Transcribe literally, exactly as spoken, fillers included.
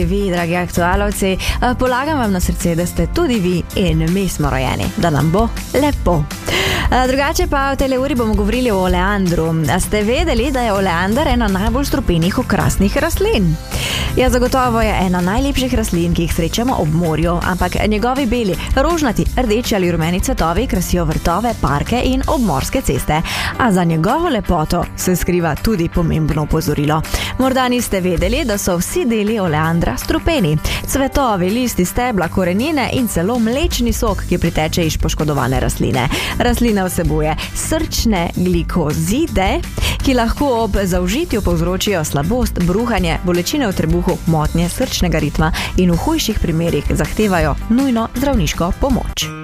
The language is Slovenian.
Vi, dragi aktualovci, polagam vam na srce, da ste tudi vi in mi smo rojeni, da nam bo lepo. Drugače pa v tej uri bomo govorili o oleandru. A ste vedeli, da je oleander ena najbolj strupenih okrasnih rastlin? Ja, zagotovo je ena najlepših rastlin, ki jih srečamo ob morju, ampak njegovi beli, rožnati, rdeči ali rumeni cvetovi krasijo vrtove, parke in obmorske ceste. A za njegovo lepoto se skriva tudi pomembno opozorilo. Morda niste vedeli, da so vsi deli oleandra strupeni. Cvetovi, listi, stebla, korenine in celo mlečni sok, ki priteče iz poškodovane rastline. Rastlina vsebuje srčne glikozide, ki lahko ob zaužitju povzročijo slabost, bruhanje, bolečine v trebuhu, motnje srčnega ritma in v hujših primerih zahtevajo nujno zdravniško pomoč.